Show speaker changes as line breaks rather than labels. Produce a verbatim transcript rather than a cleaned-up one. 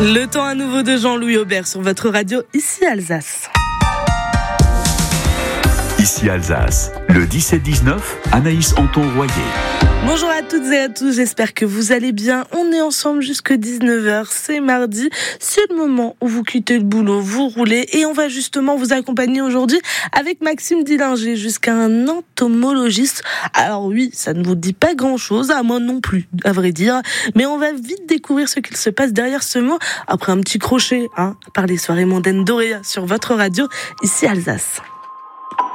Le temps à nouveau de Jean-Louis Aubert sur votre radio, ici Alsace.
Ici Alsace, le dix-sept dix-neuf, Anaïs Anton-Royer.
Bonjour à toutes et à tous, j'espère que vous allez bien. On est ensemble jusqu'à dix-neuf heures, c'est mardi. C'est le moment où vous quittez le boulot, vous roulez et on va justement vous accompagner aujourd'hui avec Maxime Dillinger jusqu'à un entomologiste. Alors oui, ça ne vous dit pas grand-chose, à moi non plus, à vrai dire. Mais on va vite découvrir ce qu'il se passe derrière ce mot après un petit crochet hein, par les soirées mondaines d'Auréa sur votre radio, ici Alsace.